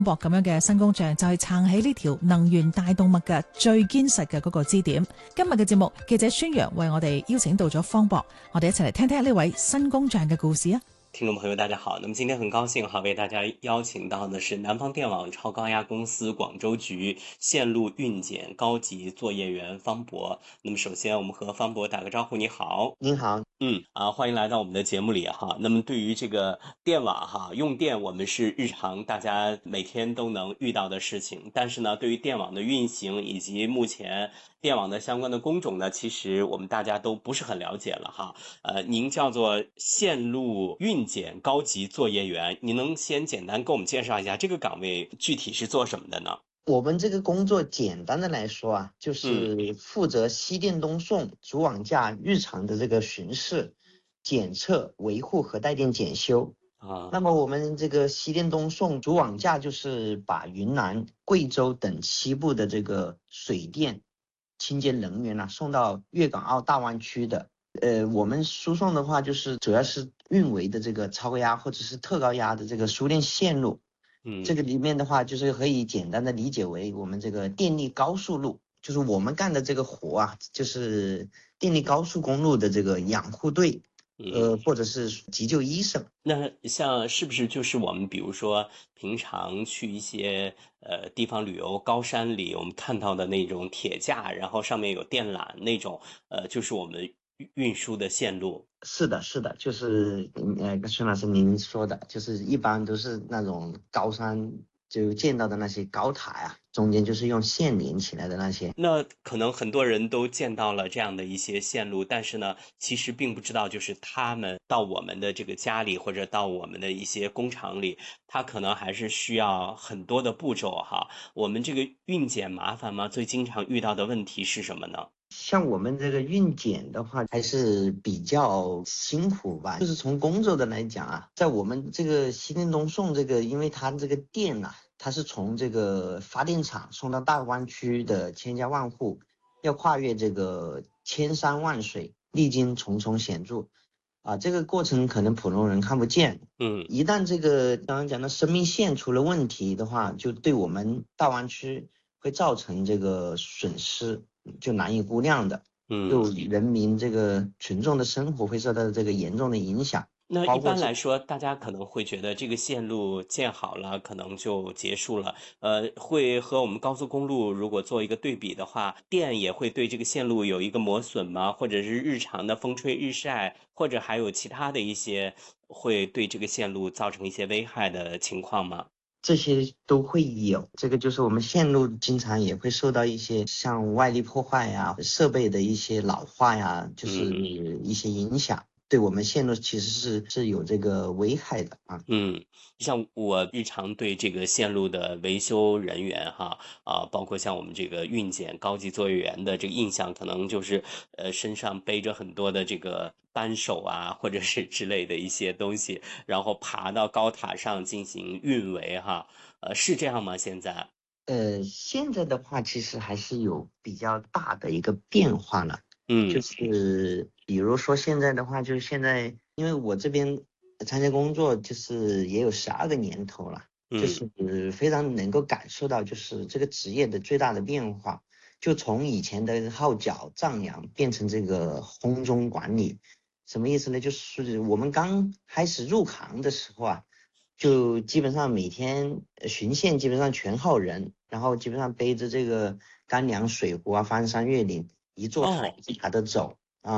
博咁樣嘅新工匠就係撐起呢條能源大動脈嘅最堅實嘅嗰個支點。今日嘅節目，記者宣揚為我哋邀請到咗方博，我哋一齊嚟聽聽呢位新工匠嘅故事啊！ 听众朋友大家好，那么今天很高兴为大家邀请到的是南方电网超高压公司广州局线路运检高级作业员方博。那么首先我们和方博打个招呼，你好。 您好。 欢迎来到我们的节目里哈。那么对于这个电网用电，我们是日常大家每天都能遇到的事情，但是呢，对于电网的运行以及目前电网的相关的工种呢，其实我们大家都不是很了解了哈。您叫做线路运检高级作业员，您能先简单给我们介绍一下这个岗位具体是做什么的呢？ 我们这个工作简单的来说啊，就是负责西电东送主网架日常的这个巡视、检测、维护和带电检修。那么我们这个西电东送主网架就是把云南、贵州等西部的这个水电清洁能源送到粤港澳大湾区的。我们输送的话就是主要是运维的这个超高压或者是特高压的这个输电线路。这个里面的话就是可以简单的理解为我们这个电力高速路，就是我们干的这个活就是电力高速公路的这个养护队，或者是急救医生。 那像是不是就是我们比如说平常去一些地方旅游，高山里我们看到的那种铁架，然后上面有电缆那种，就是我们运输的线路。 是的，就是孙老师您说的，就是一般都是那种高山就见到的那些高塔呀，中间就是用线连起来的那些。 那可能很多人都见到了这样的一些线路，但是呢，其实并不知道，就是他们到我们的这个家里或者到我们的一些工厂里，它可能还是需要很多的步骤哈。我们这个运检麻烦吗？最经常遇到的问题是什么呢？ 像我们这个运检的话还是比较辛苦吧，就是从工作的来讲在我们这个西电东送这个，因为它这个电它是从这个发电厂送到大湾区的千家万户，要跨越这个千山万水，历经重重险阻这个过程可能普通人看不见。一旦这个刚刚讲的生命线出了问题的话，就对我们大湾区会造成这个损失就难以估量的。就人民这个群众的生活会受到这个严重的影响。 那一般来说，大家可能会觉得这个线路建好了，可能就结束了。会和我们高速公路如果做一个对比的话，电也会对这个线路有一个磨损吗？或者是日常的风吹日晒，或者还有其他的一些会对这个线路造成一些危害的情况吗？ 这些都会有，这个就是我们线路经常也会受到一些像外力破坏设备的一些老化就是一些影响。对我们线路其实是有这个危害的像我日常对这个线路的维修人员包括像我们这个运检高级作业员的这个印象，可能就是身上背着很多的这个扳手或者是之类的一些东西，然后爬到高塔上进行运维是这样吗？现在？ 现在的话其实还是有比较大的一个变化了。就是比如说现在的话，就是现在因为我这边参加工作就是也有12个年头了，就是非常能够感受到就是这个职业的最大的变化，就从以前的号角丈量变成这个轰钟管理。什么意思呢？就是我们刚开始入行的时候就基本上每天巡线基本上全靠人，然后基本上背着这个干粮水壶翻山越岭，一座塔一塔的走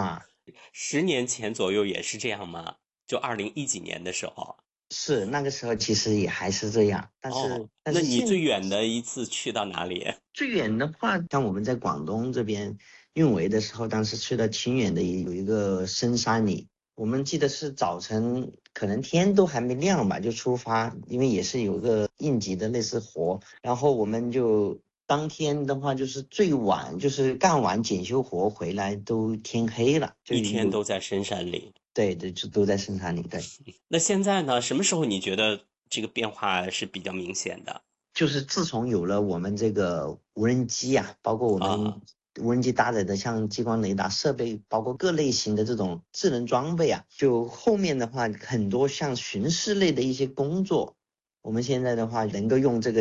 10年前左右也是这样吗？就2010几年的时候？ 是那个时候其实也还是这样，但是那你最远的一次去到哪里？ 最远的话，像我们在广东这边运维的时候，当时去到清远的有一个深山里，我们记得是早晨可能天都还没亮吧就出发，因为也是有个应急的类似活，然后我们就当天的话就是最晚就是干完检修活回来都天黑了， 一天都在深山里。 对，就都在深山里。对。 那现在呢？什么时候你觉得这个变化是比较明显的？ 就是自从有了我们这个无人机包括我们无人机搭载的像激光雷达设备，包括各类型的这种智能装备就后面的话很多像巡视类的一些工作我们现在的话能够用这个